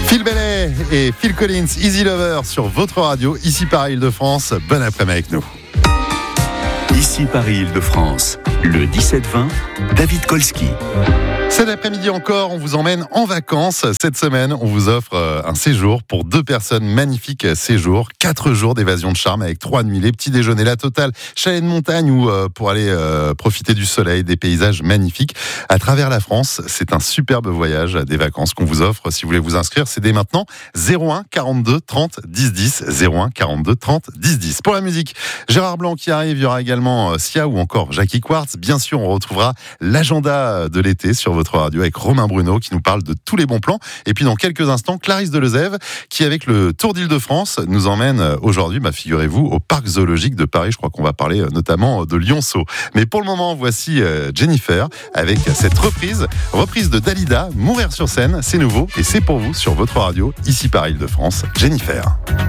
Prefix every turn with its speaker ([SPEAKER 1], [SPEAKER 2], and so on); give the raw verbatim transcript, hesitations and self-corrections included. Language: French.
[SPEAKER 1] Phil Bellet et Phil Collins, Easy Lover sur votre radio, ici Paris Île-de-France. Bon après-midi avec nous.
[SPEAKER 2] Ici Paris Île-de-France, le dix-sept vingt, David Kolski.
[SPEAKER 1] Cet après-midi encore, on vous emmène en vacances. Cette semaine, on vous offre un séjour pour deux personnes, magnifique séjour. Quatre jours d'évasion de charme avec trois nuits, les petits déjeuners, la totale, chalet de montagne ou euh, pour aller euh, profiter du soleil, des paysages magnifiques à travers la France. C'est un superbe voyage des vacances qu'on vous offre. Si vous voulez vous inscrire, c'est dès maintenant zéro un quarante-deux trente dix dix, zéro un quarante-deux trente dix dix. Pour la musique, Gérard Blanc qui arrive, il y aura également Sia ou encore Jackie Quartz. Bien sûr, on retrouvera l'agenda de l'été sur votre radio avec Romain Bruno qui nous parle de tous les bons plans. Et puis dans quelques instants, Clarisse Delezève qui avec le Tour d'Île-de-France nous emmène aujourd'hui, bah, figurez-vous, au parc zoologique de Paris. Je crois qu'on va parler notamment de Lionceau. Mais pour le moment, voici Jennifer avec cette reprise, reprise de Dalida, Mourir sur scène, c'est nouveau et c'est pour vous sur votre radio, ici Paris Île-de-France, Jennifer.